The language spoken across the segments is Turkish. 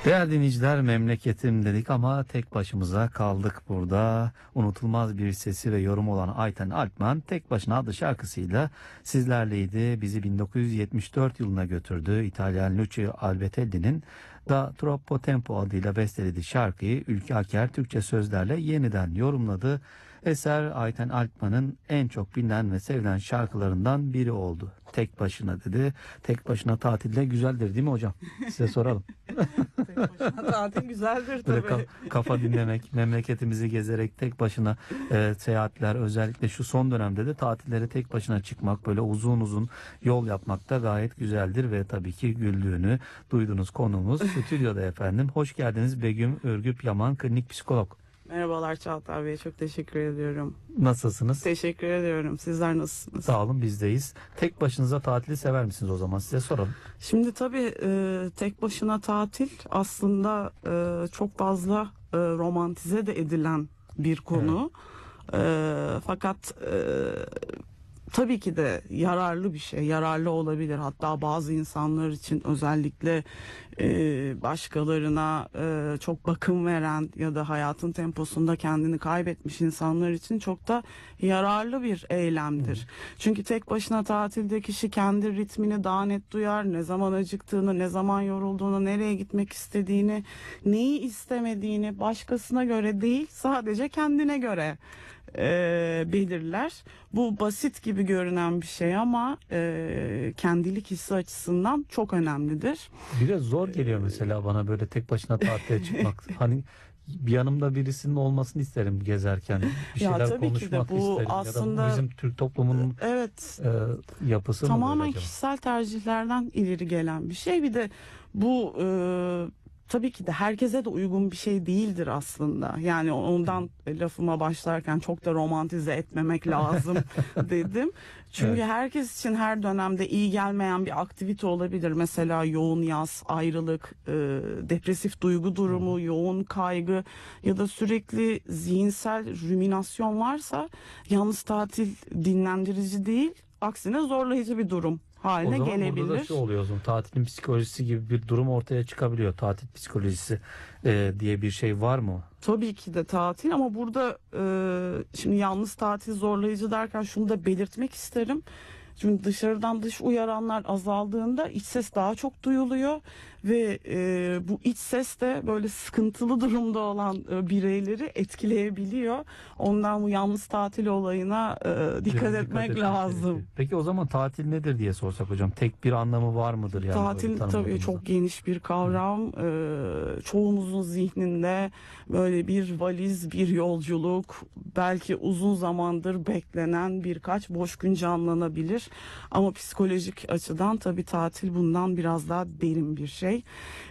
Değerli dinleyiciler, memleketim dedik ama tek başımıza kaldık burada. Unutulmaz bir sesi ve yorumu olan Ayten Alpman Tek Başına adlı şarkısıyla sizlerleydi. Bizi 1974 yılına götürdü. İtalyan Lucio Albertelli'nin Da Troppo Tempo adıyla bestelediği şarkıyı Ülke Aker Türkçe sözlerle yeniden yorumladı. Eser Ayten Alpman'ın en çok bilinen ve sevilen şarkılarından biri oldu. Tek başına dedi. Tek başına tatilde güzeldir değil mi hocam? Size soralım. Tek başına tatil güzeldir Böyle tabii. kafa dinlemek, memleketimizi gezerek tek başına seyahatler, özellikle şu son dönemde de tatillere tek başına çıkmak, böyle uzun uzun yol yapmak da gayet güzeldir ve tabii ki güldüğünü duyduğunuz konuğumuz stüdyoda efendim. Hoş geldiniz Begüm Ürgüp Yaman, klinik psikolog. Merhabalar Çağatay Bey, çok teşekkür ediyorum. Nasılsınız? Teşekkür ediyorum. Sizler nasılsınız? Sağ olun, bizdeyiz. Tek başınıza tatili sever misiniz o zaman? Size soralım. Şimdi tabii tek başına tatil aslında çok fazla romantize de edilen bir konu. Fakat tabii ki de yararlı bir şey, yararlı olabilir. Hatta bazı insanlar için özellikle başkalarına çok bakım veren ya da hayatın temposunda kendini kaybetmiş insanlar için çok da yararlı bir eylemdir. Çünkü tek başına tatilde kişi kendi ritmini daha net duyar, ne zaman acıktığını, ne zaman yorulduğunu, nereye gitmek istediğini, neyi istemediğini başkasına göre değil, sadece kendine göre belirler. Bu basit gibi görünen bir şey ama kendilik hissi açısından çok önemlidir. Biraz zor geliyor mesela bana böyle tek başına tatile çıkmak. Hani bir yanımda birisinin olmasını isterim gezerken. Bir Ya şeyler tabii ki de konuşmak bu isterim. aslında Ya da bu bizim Türk toplumunun evet, yapısı mı tamamen böyle acaba? kişisel tercihlerden ileri gelen bir şey. Bir de bu tabii ki de herkese de uygun bir şey değildir aslında. Yani ondan lafıma başlarken çok da romantize etmemek lazım dedim. Çünkü Evet. herkes için her dönemde iyi gelmeyen bir aktivite olabilir. Mesela yoğun yas, ayrılık, depresif duygu durumu, yoğun kaygı ya da sürekli zihinsel rüminasyon varsa yalnız tatil dinlendirici değil, aksine zorlayıcı bir durum O haline zaman burada da gelebilir. şu oluyor o zaman, tatilin psikolojisi gibi bir durum ortaya çıkabiliyor. Tatil psikolojisi diye bir şey var mı? Tabii ki de tatil ama burada şimdi yalnız tatil zorlayıcı derken şunu da belirtmek isterim. Çünkü dışarıdan dış uyaranlar azaldığında iç ses daha çok duyuluyor ve bu iç ses de böyle sıkıntılı durumda olan bireyleri etkileyebiliyor. Ondan bu yalnız tatil olayına dikkat Biraz etmek etmek lazım. gerekiyor. Peki o zaman tatil nedir diye sorsak hocam? Tek bir anlamı var mıdır yani? Tatil böyle tabii tanımladığımızda? çok geniş bir kavram. Çoğumuzun zihninde böyle bir valiz, bir yolculuk, belki uzun zamandır beklenen birkaç boş gün canlanabilir. Ama psikolojik açıdan tabii tatil bundan biraz daha derin bir şey.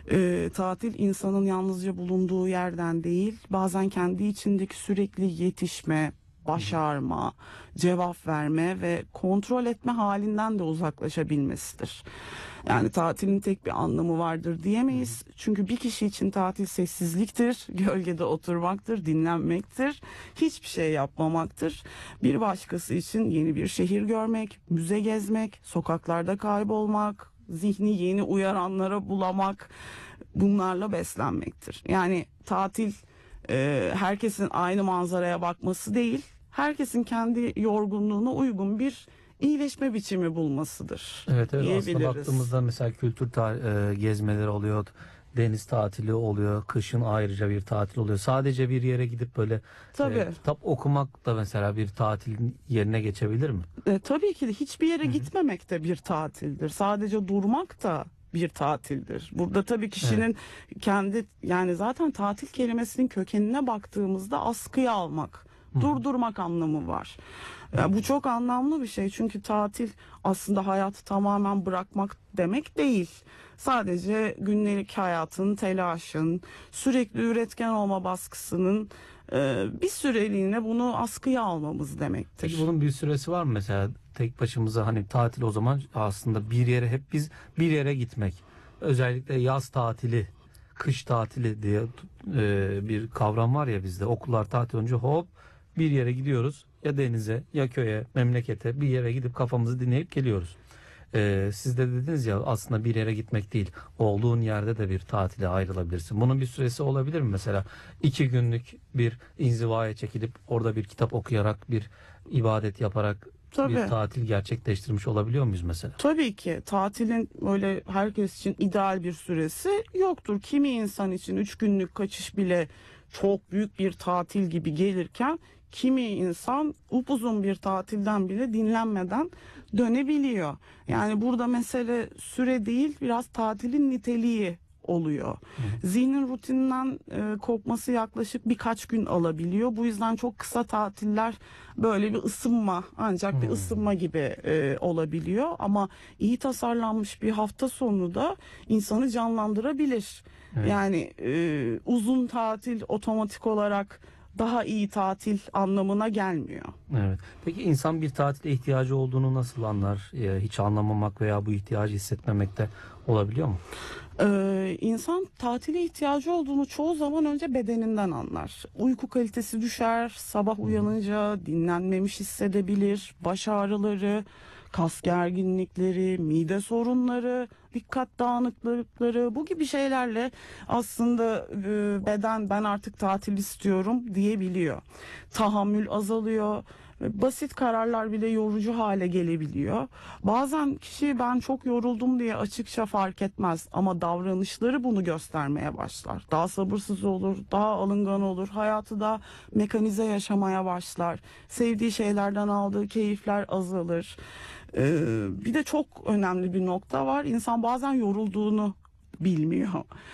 Tatil insanın yalnızca bulunduğu yerden değil, bazen kendi içindeki sürekli yetişme, başarma, cevap verme ve kontrol etme halinden de uzaklaşabilmesidir. Yani tatilin tek bir anlamı vardır diyemeyiz. Çünkü bir kişi için tatil sessizliktir, gölgede oturmaktır, dinlenmektir, hiçbir şey yapmamaktır. Bir başkası için yeni bir şehir görmek, müze gezmek, sokaklarda kaybolmak, zihni yeni uyaranlara bulamak, bunlarla beslenmektir. Yani tatil herkesin aynı manzaraya bakması değil, herkesin kendi yorgunluğuna uygun bir iyileşme biçimi bulmasıdır. Evet, evet, aslında diyebiliriz. baktığımızda mesela gezmeleri oluyor, deniz tatili oluyor, kışın ayrıca bir tatil oluyor. Sadece bir yere gidip böyle Tabii. kitap okumak da mesela bir tatilin yerine geçebilir mi? Tabii ki de hiçbir yere gitmemek de bir tatildir. Sadece durmak da bir tatildir. Burada tabii kişinin kendi, yani zaten tatil kelimesinin kökenine baktığımızda askıya almak, durdurmak anlamı var. Bu çok anlamlı bir şey çünkü tatil aslında hayatı tamamen bırakmak demek değil. Sadece günlük hayatın, telaşın, sürekli üretken olma baskısının bir süreliğine bunu askıya almamız demektir. Peki bunun bir süresi var mı mesela? Tek başımıza hani tatil o zaman aslında bir yere, hep biz bir yere gitmek. Özellikle yaz tatili, kış tatili diye bir kavram var ya bizde. Okullar tatil önce hop bir yere gidiyoruz. Ya denize ya köye, memlekete, bir yere gidip kafamızı dinleyip geliyoruz. Siz de dediniz ya, aslında bir yere gitmek değil, olduğun yerde de bir tatile ayrılabilirsin. Bunun bir süresi olabilir mi? Mesela 2 günlük bir inzivaya çekilip orada bir kitap okuyarak, bir ibadet yaparak bir Tabii. tatil gerçekleştirmiş olabiliyor muyuz mesela? Tabii ki tatilin böyle herkes için ideal bir süresi yoktur. Kimi insan için 3 günlük kaçış bile çok büyük bir tatil gibi gelirken kimi insan upuzun bir tatilden bile dinlenmeden dönebiliyor. Yani burada mesele süre değil, biraz tatilin niteliği oluyor. Zihnin rutininden kopması yaklaşık birkaç gün alabiliyor. Bu yüzden çok kısa tatiller böyle bir ısınma, ancak bir ısınma gibi olabiliyor. Ama iyi tasarlanmış bir hafta sonu da insanı canlandırabilir. Evet. Yani uzun tatil otomatik olarak daha iyi tatil anlamına gelmiyor. Evet. Peki insan bir tatile ihtiyacı olduğunu nasıl anlar? Hiç anlamamak veya bu ihtiyacı hissetmemek de olabiliyor mu? İnsan tatile ihtiyacı olduğunu çoğu zaman önce bedeninden anlar. Uyku kalitesi düşer, sabah uyanınca dinlenmemiş hissedebilir, baş ağrıları, kas gerginlikleri, mide sorunları, dikkat dağınıklıkları, bu gibi şeylerle aslında beden ben artık tatil istiyorum diyebiliyor. Tahammül azalıyor. Basit kararlar bile yorucu hale gelebiliyor. Bazen kişi ben çok yoruldum diye açıkça fark etmez ama davranışları bunu göstermeye başlar. Daha sabırsız olur, daha alıngan olur, hayatı da mekanize yaşamaya başlar. Sevdiği şeylerden aldığı keyifler azalır. Bir de çok önemli bir nokta var. İnsan bazen yorulduğunu bilmiyor.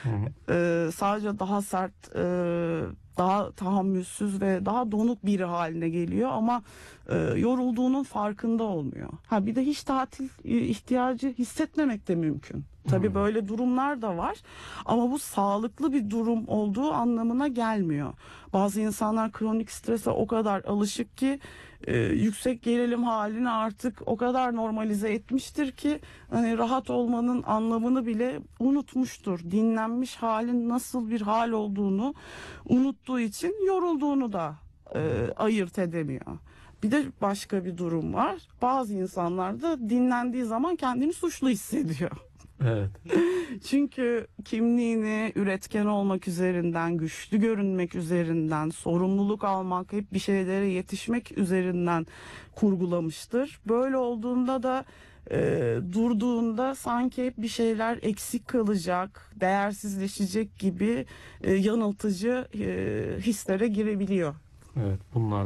Sadece daha sert, daha tahammülsüz ve daha donuk biri haline geliyor ama yorulduğunun farkında olmuyor. Bir de hiç tatil ihtiyacı hissetmemek de mümkün. Tabii böyle durumlar da var ama bu sağlıklı bir durum olduğu anlamına gelmiyor. Bazı insanlar kronik strese o kadar alışık ki yüksek gerilim halini artık o kadar normalize etmiştir ki hani rahat olmanın anlamını bile unutmuştur. Dinlenmiş halin nasıl bir hal olduğunu unuttuğu için yorulduğunu da ayırt edemiyor. Bir de başka bir durum var. Bazı insanlar da dinlendiği zaman kendini suçlu hissediyor. Evet. Çünkü kimliğini üretken olmak üzerinden, güçlü görünmek üzerinden, sorumluluk almak, hep bir şeylere yetişmek üzerinden kurgulamıştır. Böyle olduğunda da durduğunda sanki hep bir şeyler eksik kalacak, değersizleşecek gibi yanıltıcı hislere girebiliyor. Evet. Bunlar